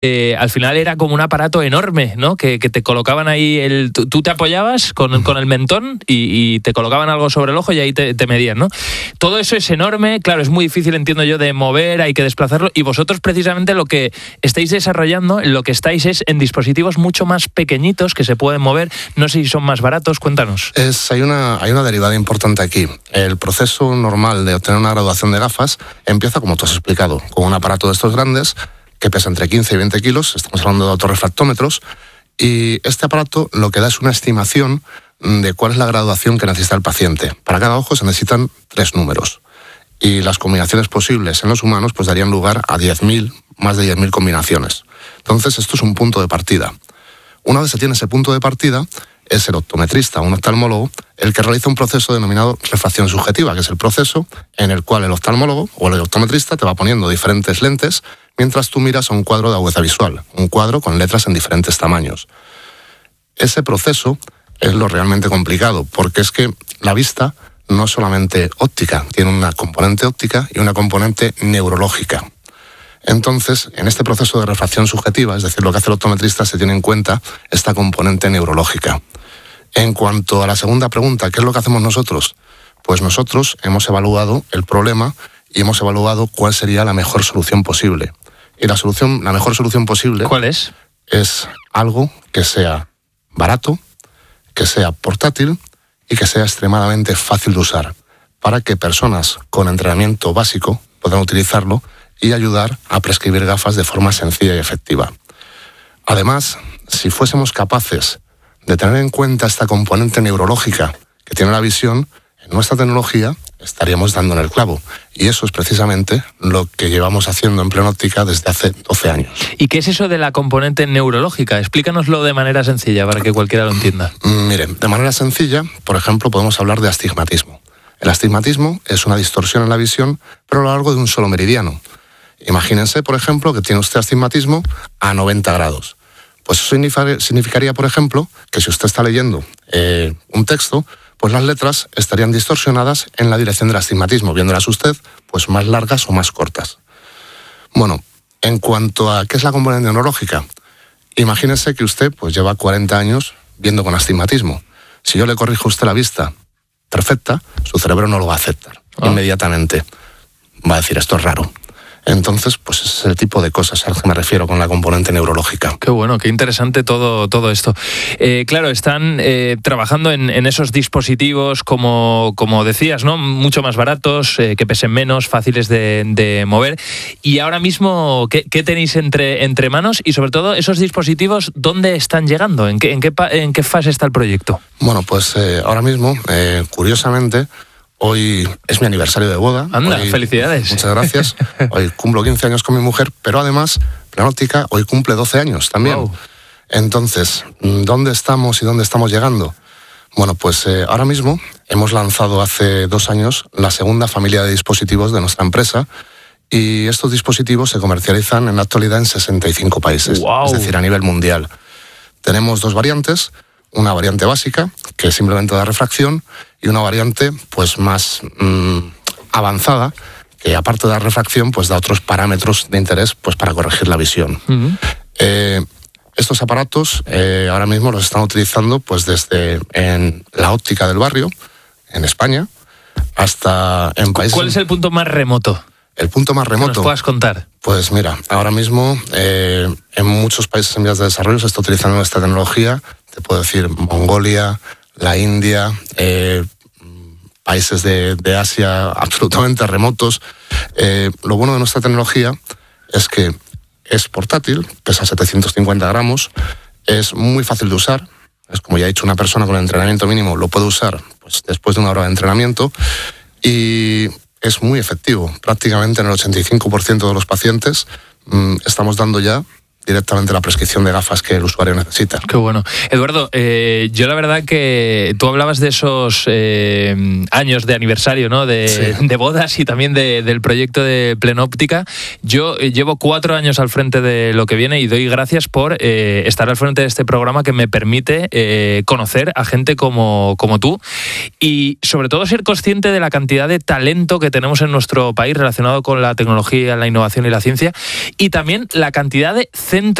al final era como un aparato enorme, ¿no? Que te colocaban ahí, tú te apoyabas con el mentón y te colocaban algo sobre el ojo y ahí te medían, ¿no? Todo eso es enorme, claro, es muy difícil, entiendo yo, de mover, hay que desplazarlo, y vosotros precisamente lo que estáis desarrollando, lo que estáis es en dispositivos mucho más pequeñitos que se pueden mover, no sé si son más baratos, cuéntanos. Hay una derivada importante aquí. El proceso normal de obtener una graduación de gafas empieza, como tú has explicado, con un aparato de estos grandes que pesa entre 15 y 20 kilos, estamos hablando de autorrefractómetros, y este aparato lo que da es una estimación de cuál es la graduación que necesita el paciente. Para cada ojo se necesitan 3 números, y las combinaciones posibles en los humanos pues darían lugar a 10.000, más de 10.000 combinaciones. Entonces esto es un punto de partida. Una vez se tiene ese punto de partida, es el optometrista, un oftalmólogo, el que realiza un proceso denominado refracción subjetiva, que es el proceso en el cual el oftalmólogo o el optometrista te va poniendo diferentes lentes mientras tú miras a un cuadro de agudeza visual, un cuadro con letras en diferentes tamaños. Ese proceso es lo realmente complicado, porque es que la vista no es solamente óptica, tiene una componente óptica y una componente neurológica. Entonces, en este proceso de refracción subjetiva, es decir, lo que hace el optometrista, se tiene en cuenta esta componente neurológica. En cuanto a la segunda pregunta, ¿qué es lo que hacemos nosotros? Pues nosotros hemos evaluado el problema y hemos evaluado cuál sería la mejor solución posible. Y la mejor solución posible... ¿Cuál es? Es algo que sea barato, que sea portátil y que sea extremadamente fácil de usar, para que personas con entrenamiento básico puedan utilizarlo y ayudar a prescribir gafas de forma sencilla y efectiva. Además, si fuésemos capaces de tener en cuenta esta componente neurológica que tiene la visión, en nuestra tecnología estaríamos dando en el clavo. Y eso es precisamente lo que llevamos haciendo en Plenóptica desde hace 12 años. ¿Y qué es eso de la componente neurológica? Explícanoslo de manera sencilla para que cualquiera lo entienda. Miren, de manera sencilla, por ejemplo, podemos hablar de astigmatismo. El astigmatismo es una distorsión en la visión, pero a lo largo de un solo meridiano. Imagínense, por ejemplo, que tiene usted astigmatismo a 90 grados. Pues eso significaría, por ejemplo, que si usted está leyendo un texto, pues las letras estarían distorsionadas en la dirección del astigmatismo, viéndolas usted pues más largas o más cortas. Bueno, en cuanto a qué es la componente neurológica, imagínese que usted pues lleva 40 años viendo con astigmatismo. Si yo le corrijo a usted la vista perfecta, su cerebro no lo va a aceptar inmediatamente. Va a decir, esto es raro. Entonces, pues es el tipo de cosas a las que me refiero con la componente neurológica. Qué bueno, qué interesante todo esto. Claro, están trabajando en esos dispositivos, como decías, ¿no? Mucho más baratos, que pesen menos, fáciles de mover. Y ahora mismo, ¿qué tenéis entre manos? Y sobre todo, esos dispositivos, ¿dónde están llegando? ¿En qué fase está el proyecto? Bueno, pues ahora mismo, curiosamente, hoy es mi aniversario de boda. Anda, felicidades. Muchas gracias. Hoy cumplo 15 años con mi mujer, pero además, Plenóptica hoy cumple 12 años también. Wow. Entonces, ¿dónde estamos y dónde estamos llegando? Bueno, pues ahora mismo hemos lanzado hace 2 años la segunda familia de dispositivos de nuestra empresa, y estos dispositivos se comercializan en la actualidad en 65 países, wow. Es decir, a nivel mundial. Tenemos 2 variantes. Una variante básica, que simplemente da refracción, y una variante pues más avanzada, que aparte de dar refracción, pues da otros parámetros de interés pues para corregir la visión. Uh-huh. Estos aparatos ahora mismo los están utilizando pues desde en la óptica del barrio, en España, hasta en países... ¿Cuál es el punto más remoto? El punto más remoto. ¿Que nos puedas contar? Pues mira, ahora mismo en muchos países en vías de desarrollo se está utilizando esta tecnología. Te puedo decir Mongolia, la India, países de Asia absolutamente remotos. Lo bueno de nuestra tecnología es que es portátil, pesa 750 gramos, es muy fácil de usar. Es como ya he dicho, una persona con entrenamiento mínimo lo puede usar pues, después de 1 hora de entrenamiento, y es muy efectivo. Prácticamente en el 85% de los pacientes estamos dando ya directamente la prescripción de gafas que el usuario necesita. Qué bueno. Eduardo, yo la verdad que tú hablabas de esos años de aniversario, ¿no? De bodas y también del proyecto de Plenóptica. Yo llevo 4 años al frente de lo que viene y doy gracias por estar al frente de este programa que me permite conocer a gente como tú y sobre todo ser consciente de la cantidad de talento que tenemos en nuestro país relacionado con la tecnología, la innovación y la ciencia, y también la cantidad de centro